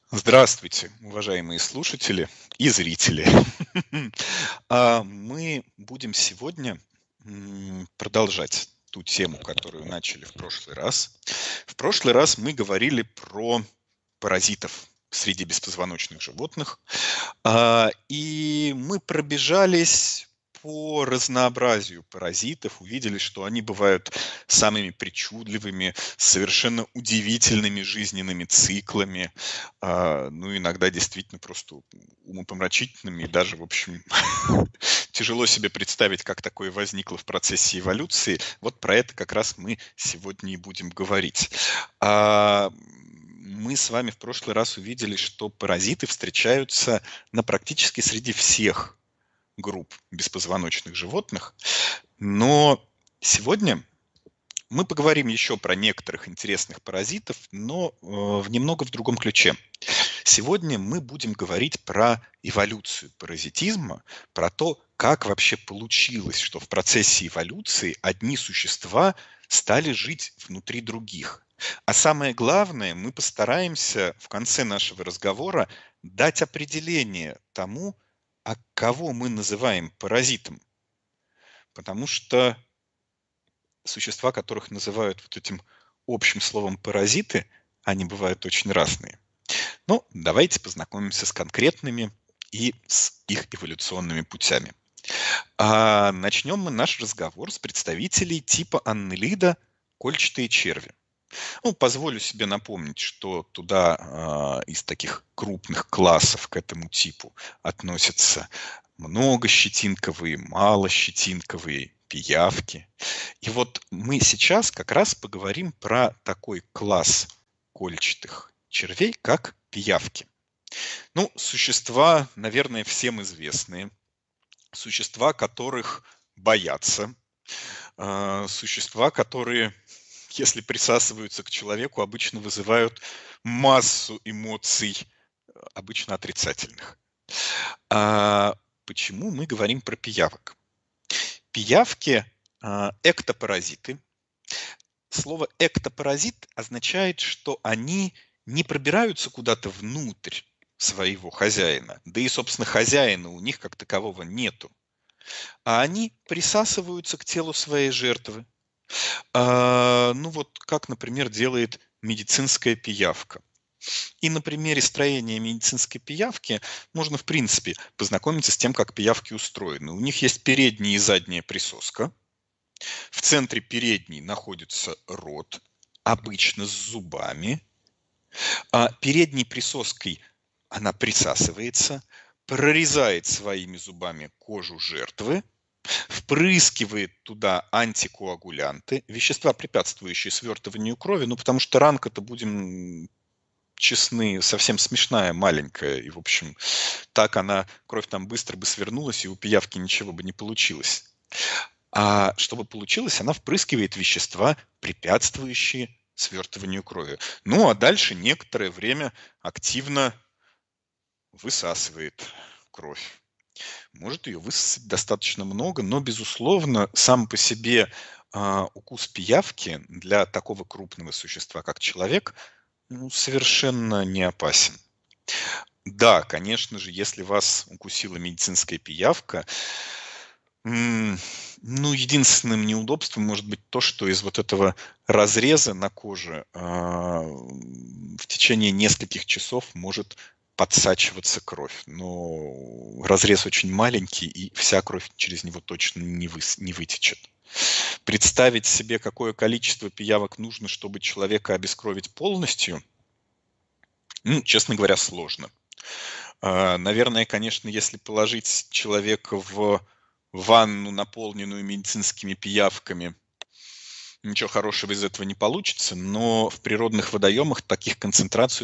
Здравствуйте, уважаемые слушатели и зрители. Мы будем сегодня продолжать ту тему, которую начали в прошлый раз. В прошлый раз мы говорили про паразитов среди беспозвоночных животных, и мы пробежались по разнообразию паразитов, увидели, что они бывают самыми причудливыми, совершенно удивительными жизненными циклами, ну, иногда действительно просто умопомрачительными, и даже, в общем, тяжело себе представить, как такое возникло в процессе эволюции. Вот про это как раз мы сегодня и будем говорить. Мы с вами в прошлый раз увидели, что паразиты встречаются практически среди всех групп беспозвоночных животных, но сегодня мы поговорим еще про некоторых интересных паразитов, но немного в другом ключе. Сегодня мы будем говорить про эволюцию паразитизма, про то, как вообще получилось, что в процессе эволюции одни существа стали жить внутри других. А самое главное, мы постараемся в конце нашего разговора дать определение тому, а кого мы называем паразитом. Потому что существа, которых называют вот этим общим словом паразиты, они бывают очень разные. Ну, давайте познакомимся с конкретными и с их эволюционными путями. Начнем мы наш разговор с представителей типа аннелида кольчатые черви. Ну, позволю себе напомнить, что туда из таких крупных классов к этому типу относятся многощетинковые, малощетинковые, пиявки. И вот мы сейчас как раз поговорим про такой класс кольчатых червей, как пиявки. Ну, существа, наверное, всем известные. Существа, которых боятся. Существа, которые, если присасываются к человеку, обычно вызывают массу эмоций, обычно отрицательных. Почему мы говорим про пиявок? Пиявки эктопаразиты. Слово эктопаразит означает, что они не пробираются куда-то внутрь своего хозяина, да и, собственно, хозяина у них как такового нету, а они присасываются к телу своей жертвы. Ну вот как, например, делает медицинская пиявка. И на примере строения медицинской пиявки можно, в принципе, познакомиться с тем, как пиявки устроены. У них есть передняя и задняя присоска. В центре передней находится рот, обычно с зубами. Передней присоской она присасывается, прорезает своими зубами кожу жертвы, впрыскивает туда антикоагулянты, вещества, препятствующие свертыванию крови, ну, потому что ранка-то, будем честны, совсем смешная, маленькая, и, в общем, так кровь там быстро бы свернулась, и у пиявки ничего бы не получилось. А чтобы получилось, она впрыскивает вещества, препятствующие свертыванию крови. Ну, а дальше некоторое время активно высасывает кровь. Может ее высосать достаточно много, но, безусловно, сам по себе укус пиявки для такого крупного существа, как человек, совершенно не опасен. Да, конечно же, если вас укусила медицинская пиявка, ну, единственным неудобством может быть то, что из вот этого разреза на коже в течение нескольких часов может подсачиваться кровь. Но разрез очень маленький, и вся кровь через него точно не вытечет. Представить себе, какое количество пиявок нужно, чтобы человека обескровить полностью, честно говоря, сложно. Наверное, конечно, если положить человека в ванну, наполненную медицинскими пиявками, ничего хорошего из этого не получится, но в природных водоемах таких концентраций